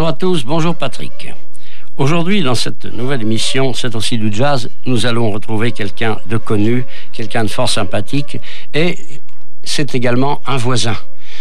Bonjour à tous, bonjour Patrick. Aujourd'hui, dans cette nouvelle émission, c'est aussi du jazz, nous allons retrouver quelqu'un de connu, quelqu'un de fort sympathique, et c'est également un voisin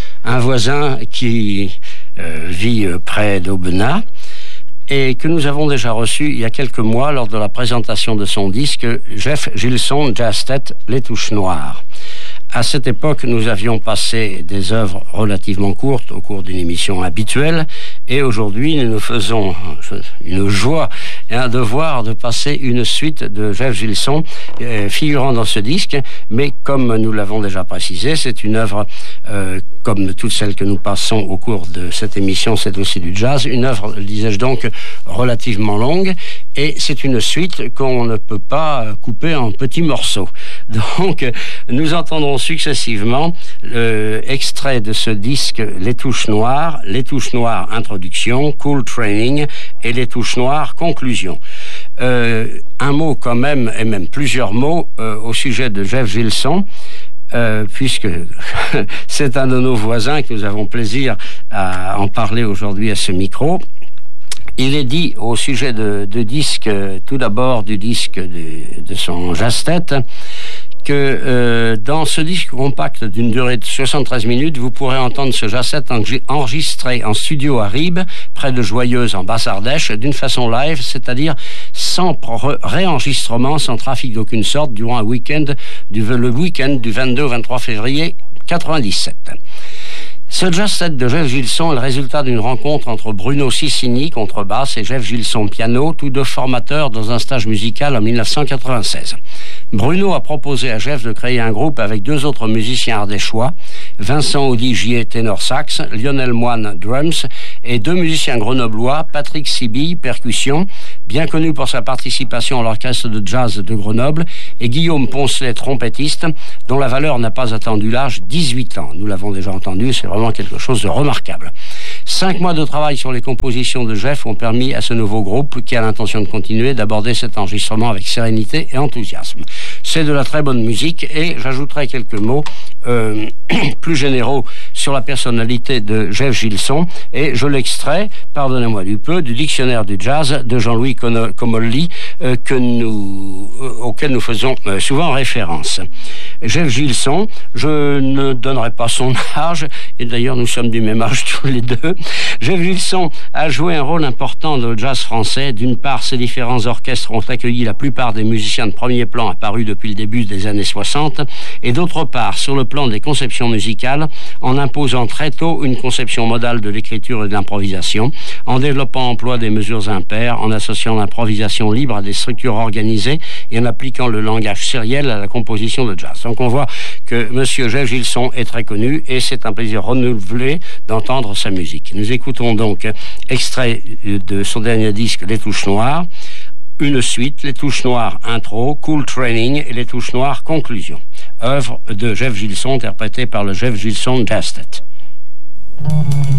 qui vit près d'Aubenas, et que nous avons déjà reçu il y a quelques mois lors de la présentation de son disque Jeff Gilson Jazz Tête, Les Touches Noires. À cette époque, nous avions passé des œuvres relativement courtes au cours d'une émission habituelle, et aujourd'hui, nous nous faisons une joie et un devoir de passer une suite de Jeff Gilson figurant dans ce disque, mais comme nous l'avons déjà précisé, c'est une œuvre, comme toutes celles que nous passons au cours de cette émission, c'est aussi du jazz, une œuvre, disais-je donc, relativement longue, et c'est une suite qu'on ne peut pas couper en petits morceaux. Donc, nous entendrons successivement extrait de ce disque Les Touches Noires Introduction, Cool Training et Les Touches Noires Conclusion. Un mot quand même, et même plusieurs mots, au sujet de Jeff Gilson, puisque c'est un de nos voisins que nous avons plaisir à en parler aujourd'hui à ce micro. Il est dit au sujet de disque, tout d'abord du disque de son Jazz Tête, que dans ce disque compact d'une durée de 73 minutes, vous pourrez entendre ce Jazz Tête enregistré en studio à Ribes, près de Joyeuse en Basse-Ardèche, d'une façon live, c'est-à-dire sans réenregistrement, sans trafic d'aucune sorte, durant le week-end du 22 au 23 février 97. Ce Jazz Set de Jeff Gilson est le résultat d'une rencontre entre Bruno Sissini, contrebasse, et Jeff Gilson, piano, tous deux formateurs dans un stage musical en 1996. Bruno a proposé à Jeff de créer un groupe avec deux autres musiciens ardéchois, Vincent Audigier, ténor sax, Lionel Moine, drums, et deux musiciens grenoblois, Patrick Sibille, percussion, bien connu pour sa participation à l'orchestre de jazz de Grenoble, et Guillaume Poncelet, trompettiste, dont la valeur n'a pas attendu l'âge, 18 ans. Nous l'avons déjà entendu, c'est vraiment quelque chose de remarquable. 5 mois de travail sur les compositions de Jeff ont permis à ce nouveau groupe, qui a l'intention de continuer, d'aborder cet enregistrement avec sérénité et enthousiasme. C'est de la très bonne musique, et j'ajouterai quelques mots plus généraux sur la personnalité de Jeff Gilson, et je l'extrais, pardonnez-moi du peu, du dictionnaire du jazz de Jean-Louis Comolli, auquel nous faisons souvent référence. Jeff Gilson, je ne donnerai pas son âge, et d'ailleurs nous sommes du même âge tous les deux. Jeff Gilson a joué un rôle important dans le jazz français. D'une part, ses différents orchestres ont accueilli la plupart des musiciens de premier plan apparus depuis le début des années 60, et d'autre part, sur le plan des conceptions musicales, en imposant très tôt une conception modale de l'écriture et de l'improvisation, en développant l'emploi des mesures impaires, en associant l'improvisation libre à des structures organisées et en appliquant le langage sériel à la composition de jazz. Donc on voit que Monsieur Jeff Gilson est très connu, et c'est un plaisir renouvelé d'entendre sa musique. Nous écoutons donc extrait de son dernier disque Les Touches Noires, une suite, Les Touches Noires intro, Cool Training et Les Touches Noires conclusion. Œuvre de Jeff Gilson interprétée par le Jeff Gilson Jazz Tête.